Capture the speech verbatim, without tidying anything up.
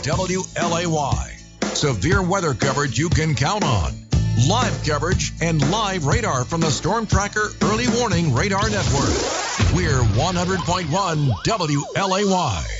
W L A Y. Severe weather coverage you can count on. Live coverage and live radar from the Storm Tracker Early Warning Radar Network. We're one hundred point one W L A Y.